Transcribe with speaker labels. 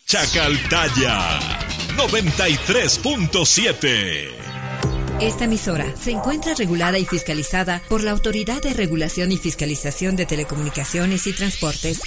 Speaker 1: Chacaltaya 93.7.
Speaker 2: Esta emisora se encuentra regulada y fiscalizada por la Autoridad de Regulación y Fiscalización de Telecomunicaciones y Transportes,